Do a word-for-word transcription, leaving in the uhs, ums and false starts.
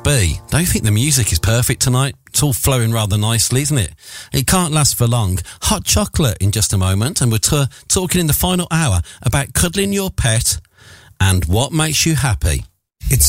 must be. Don't you think the music is perfect tonight? It's all flowing rather nicely, isn't it? It can't last for long. Hot chocolate in just a moment, and we're t- talking in the final hour about cuddling your pet and what makes you happy.